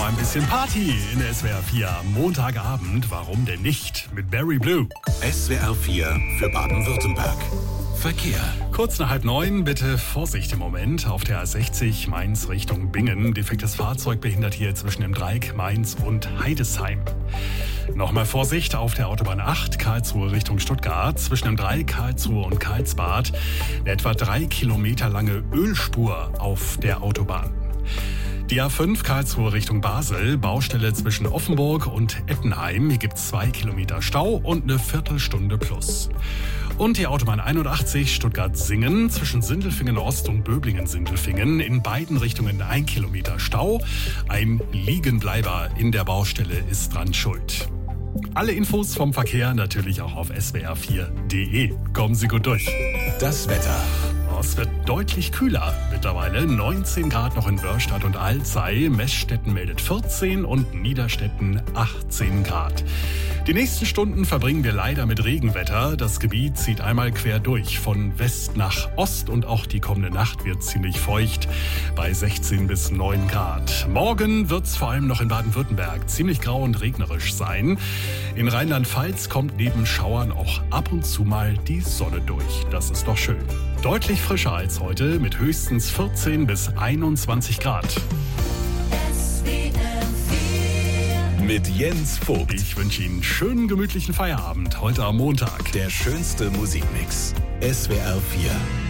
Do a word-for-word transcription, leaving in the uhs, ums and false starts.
mal ein bisschen Party in S W R vier am Montagabend. Warum denn nicht? Mit Barry Blue. S W R vier für Baden-Württemberg. Verkehr. Kurz nach halb neun, bitte Vorsicht im Moment auf der A sechzig Mainz Richtung Bingen. Defektes Fahrzeug behindert hier zwischen dem Dreieck Mainz und Heidesheim. Nochmal Vorsicht auf der Autobahn acht, Karlsruhe Richtung Stuttgart. Zwischen dem Dreieck Karlsruhe und Karlsbad eine etwa drei Kilometer lange Ölspur auf der Autobahn. Die A fünf Karlsruhe Richtung Basel, Baustelle zwischen Offenburg und Ettenheim. Hier gibt es zwei Kilometer Stau und eine Viertelstunde plus. Und die Autobahn einundachtzig Stuttgart-Singen zwischen Sindelfingen Ost und Böblingen-Sindelfingen. In beiden Richtungen ein Kilometer Stau. Ein Liegenbleiber in der Baustelle ist dran schuld. Alle Infos vom Verkehr natürlich auch auf S W R vier punkt de. Kommen Sie gut durch. Das Wetter. Es wird deutlich kühler mittlerweile. neunzehn Grad noch in Wörstadt und Alzey. Meßstetten meldet vierzehn und Niederstetten achtzehn Grad. Die nächsten Stunden verbringen wir leider mit Regenwetter. Das Gebiet zieht einmal quer durch von West nach Ost und auch die kommende Nacht wird ziemlich feucht bei sechzehn bis neun Grad. Morgen wird es vor allem noch in Baden-Württemberg ziemlich grau und regnerisch sein. In Rheinland-Pfalz kommt neben Schauern auch ab und zu mal die Sonne durch. Das ist doch schön. Deutlich frischer als heute mit höchstens vierzehn bis einundzwanzig Grad. Mit Jens Vogt. Ich wünsche Ihnen einen schönen, gemütlichen Feierabend heute am Montag. Der schönste Musikmix. S W R vier.